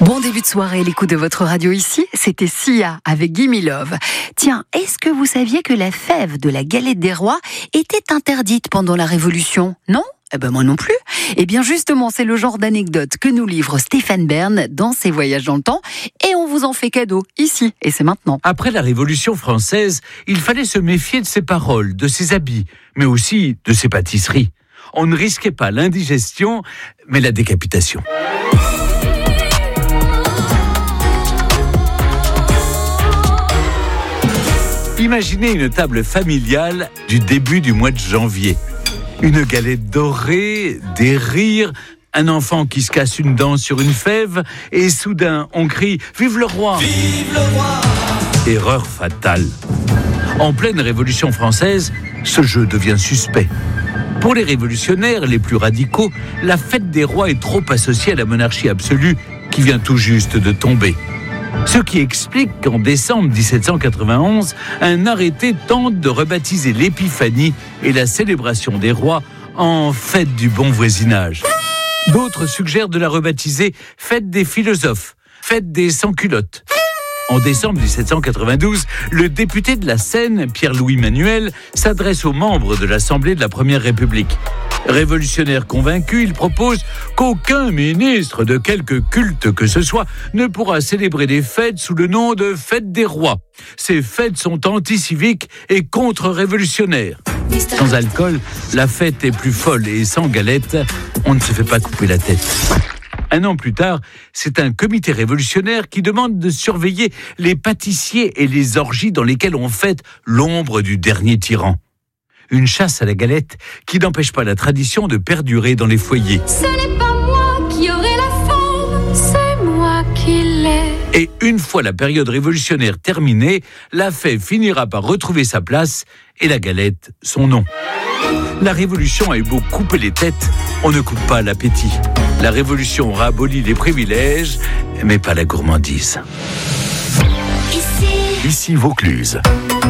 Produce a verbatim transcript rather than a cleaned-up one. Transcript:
Bon début de soirée, l'écoute de votre radio ici, c'était Sia avec Gimme Love. Tiens, est-ce que vous saviez que la fève de la galette des rois était interdite pendant la Révolution ? Non ? Eh ben moi non plus. Eh bien justement, c'est le genre d'anecdote que nous livre Stéphane Bern dans ses voyages dans le temps, et on vous en fait cadeau, ici, et c'est maintenant. Après la Révolution française, il fallait se méfier de ses paroles, de ses habits, mais aussi de ses pâtisseries. On ne risquait pas l'indigestion, mais la décapitation. Imaginez une table familiale du début du mois de janvier. Une galette dorée, des rires, un enfant qui se casse une dent sur une fève, et soudain on crie « Vive le roi !» Vive le roi ! Erreur fatale. En pleine Révolution française, ce jeu devient suspect. Pour les révolutionnaires les plus radicaux, la fête des rois est trop associée à la monarchie absolue qui vient tout juste de tomber. Ce qui explique qu'en décembre dix-sept cent quatre-vingt-onze, un arrêté tente de rebaptiser l'épiphanie et la célébration des rois en fête du bon voisinage. D'autres suggèrent de la rebaptiser fête des philosophes, fête des sans-culottes. En décembre dix-sept cent quatre-vingt-douze, le député de la Seine, Pierre-Louis Manuel, s'adresse aux membres de l'Assemblée de la Première République. Révolutionnaire convaincu, il propose qu'aucun ministre de quelque culte que ce soit ne pourra célébrer des fêtes sous le nom de fête des rois. Ces fêtes sont anti-civiques et contre-révolutionnaires. Sans alcool, la fête est plus folle et sans galette, on ne se fait pas couper la tête. Un an plus tard, c'est un comité révolutionnaire qui demande de surveiller les pâtissiers et les orgies dans lesquelles on fête l'ombre du dernier tyran. Une chasse à la galette qui n'empêche pas la tradition de perdurer dans les foyers. Ce n'est pas moi qui aurai la fève, c'est moi qui l'ai. Et une fois la période révolutionnaire terminée, la fève finira par retrouver sa place et la galette son nom. La Révolution a eu beau couper les têtes, on ne coupe pas l'appétit. La Révolution aura aboli les privilèges, mais pas la gourmandise. Ici, Ici Vaucluse.